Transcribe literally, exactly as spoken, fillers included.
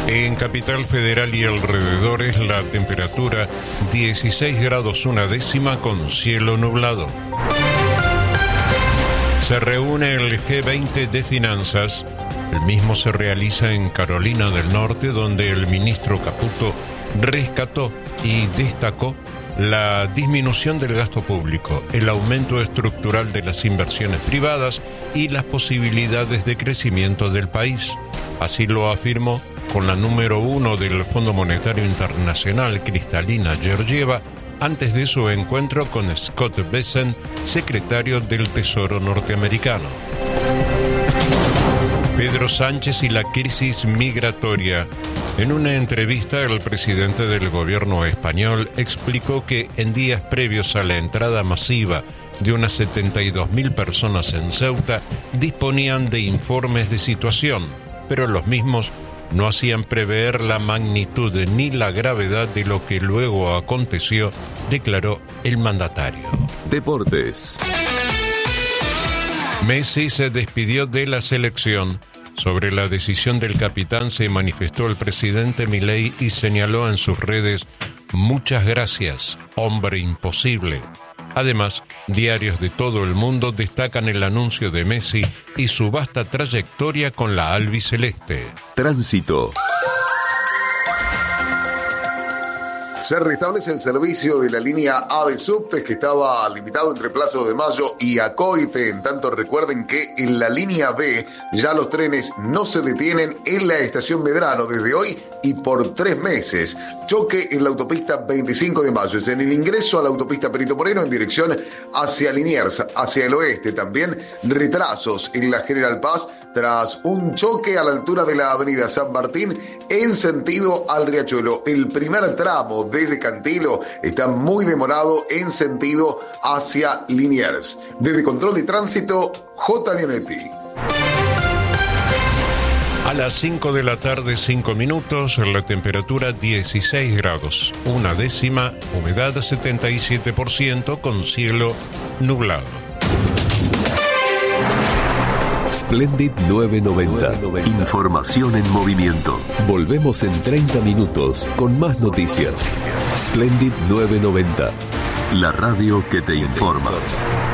En Capital Federal y alrededores la temperatura dieciséis grados una décima con cielo nublado. Se reúne el G veinte de Finanzas. El mismo se realiza en Carolina del Norte, donde el ministro Caputo rescató y destacó la disminución del gasto público, el aumento estructural de las inversiones privadas y las posibilidades de crecimiento del país. Así lo afirmó con la número uno del Fondo Monetario Internacional, Kristalina Georgieva, antes de su encuentro con Scott Bessent, secretario del Tesoro norteamericano. Pedro Sánchez y la crisis migratoria. En una entrevista, el presidente del gobierno español explicó que en días previos a la entrada masiva de unas setenta y dos mil personas en Ceuta, disponían de informes de situación, pero los mismos no hacían prever la magnitud ni la gravedad de lo que luego aconteció, declaró el mandatario. Deportes. Messi se despidió de la selección. Sobre la decisión del capitán se manifestó el presidente Milei y señaló en sus redes: muchas gracias, hombre imposible. Además, diarios de todo el mundo destacan el anuncio de Messi y su vasta trayectoria con la albiceleste. Tránsito. Se restablece el servicio de la línea A de subtes que estaba limitado entre Plaza de Mayo y Acoite. En tanto, recuerden que en la línea B ya los trenes no se detienen en la estación Medrano desde hoy y por tres meses. Choque en la autopista veinticinco de mayo. Es en el ingreso a la autopista Perito Moreno en dirección hacia Liniers, hacia el oeste. También retrasos en la General Paz tras un choque a la altura de la avenida San Martín en sentido al Riachuelo. El primer tramo desde Cantilo está muy demorado en sentido hacia Liniers. Desde Control de Tránsito, J. Leonetti. A las cinco de la tarde, cinco minutos, la temperatura dieciséis grados, una décima, humedad setenta y siete por ciento con cielo nublado. Splendid novecientos noventa. Información en movimiento. Volvemos en treinta minutos con más noticias. Splendid novecientos noventa. La radio que te informa.